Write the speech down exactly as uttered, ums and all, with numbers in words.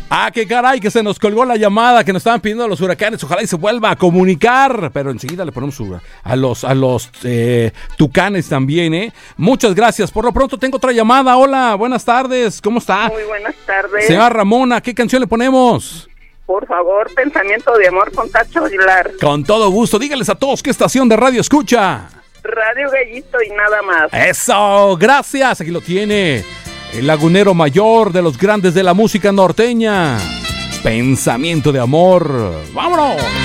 Ah, qué caray, que se nos colgó la llamada que nos estaban pidiendo los huracanes. Ojalá y se vuelva a comunicar. Pero enseguida le ponemos a los, a los eh, tucanes también, ¿eh? Muchas gracias. Por lo pronto tengo otra llamada. Hola, buenas tardes. ¿Cómo está? Muy buenas tardes. Señora Ramona, ¿qué canción le ponemos? Por favor, Pensamiento de Amor con Tacho Aguilar. Con todo gusto. Dígales a todos qué estación de radio escucha. Radio Gallito y nada más. Eso, gracias. Aquí lo tiene. El lagunero mayor de los grandes de la música norteña. Pensamiento de Amor. ¡Vámonos!